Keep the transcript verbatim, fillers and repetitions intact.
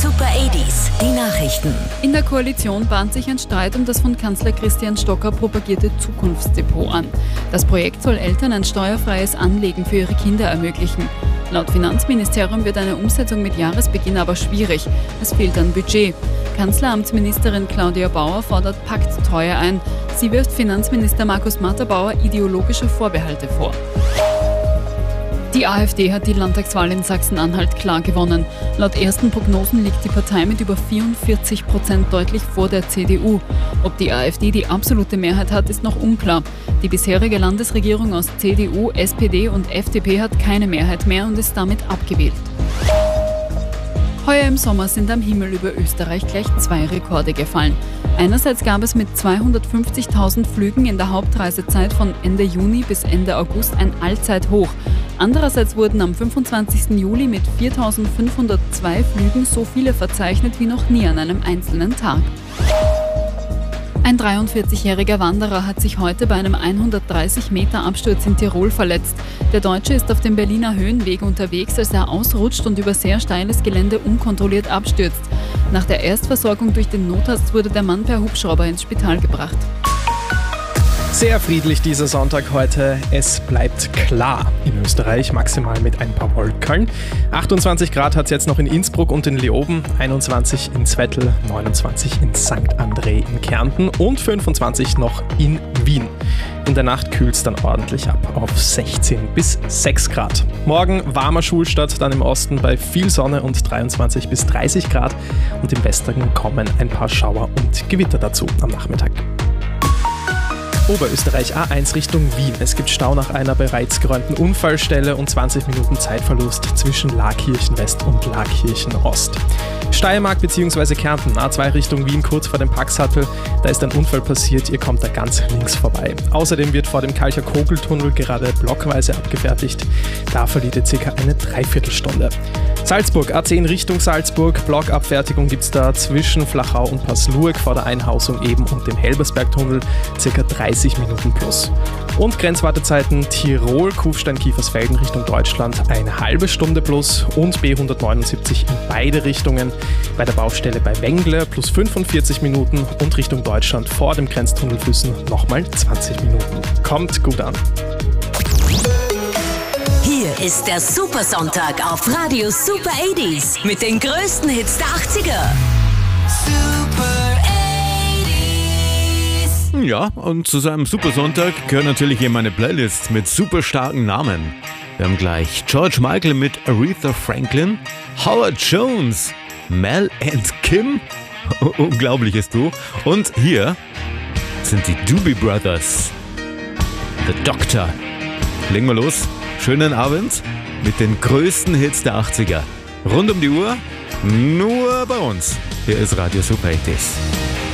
Super achtziger, die Nachrichten. In der Koalition bahnt sich ein Streit um das von Kanzler Christian Stocker propagierte Zukunftsdepot an. Das Projekt soll Eltern ein steuerfreies Anlegen für ihre Kinder ermöglichen. Laut Finanzministerium wird eine Umsetzung mit Jahresbeginn aber schwierig. Es fehlt an Budget. Kanzleramtsministerin Claudia Bauer fordert Pakt teuer ein. Sie wirft Finanzminister Markus Matterbauer ideologische Vorbehalte vor. Die AfD hat die Landtagswahl in Sachsen-Anhalt klar gewonnen. Laut ersten Prognosen liegt die Partei mit über vierundvierzig Prozent deutlich vor der C D U. Ob die AfD die absolute Mehrheit hat, ist noch unklar. Die bisherige Landesregierung aus C D U, S P D und F D P hat keine Mehrheit mehr und ist damit abgewählt. Heuer im Sommer sind am Himmel über Österreich gleich zwei Rekorde gefallen. Einerseits gab es mit zweihundertfünfzigtausend Flügen in der Hauptreisezeit von Ende Juni bis Ende August ein Allzeithoch. Andererseits wurden am fünfundzwanzigsten Juli mit viertausendfünfhundertzwei Flügen so viele verzeichnet wie noch nie an einem einzelnen Tag. Ein dreiundvierzigjähriger Wanderer hat sich heute bei einem hundertdreißig Meter Absturz in Tirol verletzt. Der Deutsche ist auf dem Berliner Höhenweg unterwegs, als er ausrutscht und über sehr steiles Gelände unkontrolliert abstürzt. Nach der Erstversorgung durch den Notarzt wurde der Mann per Hubschrauber ins Spital gebracht. Sehr friedlich dieser Sonntag heute. Es bleibt klar in Österreich, maximal mit ein paar Wolken. achtundzwanzig Grad hat es jetzt noch in Innsbruck und in Leoben, einundzwanzig in Zwettl, neunundzwanzig in Sankt André in Kärnten und fünfundzwanzig noch in Wien. In der Nacht kühlt es dann ordentlich ab auf sechzehn bis sechs Grad. Morgen warmer Schulstart, dann im Osten bei viel Sonne und dreiundzwanzig bis dreißig Grad. Und im Westen kommen ein paar Schauer und Gewitter dazu am Nachmittag. Oberösterreich A eins Richtung Wien. Es gibt Stau nach einer bereits geräumten Unfallstelle und zwanzig Minuten Zeitverlust zwischen Laakirchen West und Laakirchen Ost. Steiermark bzw. Kärnten A zwei Richtung Wien kurz vor dem Paxhattel. Da ist ein Unfall passiert, ihr kommt da ganz links vorbei. Außerdem wird vor dem Kalcher Kogeltunnel gerade blockweise abgefertigt. Da verliert ihr circa eine Dreiviertelstunde. Salzburg A zehn Richtung Salzburg. Blockabfertigung gibt es da zwischen Flachau und Passlurg vor der Einhausung eben und dem Helbersbergtunnel. Circa dreißig Minuten plus. Und Grenzwartezeiten Tirol, Kufstein-Kiefersfelden Richtung Deutschland eine halbe Stunde plus und B hundertneunundsiebzig in beide Richtungen. Bei der Baustelle bei Wengle plus fünfundvierzig Minuten und Richtung Deutschland vor dem Grenztunnel Füssen nochmal zwanzig Minuten. Kommt gut an. Hier ist der Supersonntag auf Radio Super achtziger mit den größten Hits der achtziger. Super achtziger. Ja, und zu seinem Supersonntag gehört natürlich hier meine Playlist mit super starken Namen. Wir haben gleich George Michael mit Aretha Franklin, Howard Jones, Mel and Kim, unglaubliches Duo. Und hier sind die Doobie Brothers, The Doctor. Legen wir los. Schönen Abend mit den größten Hits der achtziger. Rund um die Uhr, nur bei uns. Hier ist Radio Super achtziger.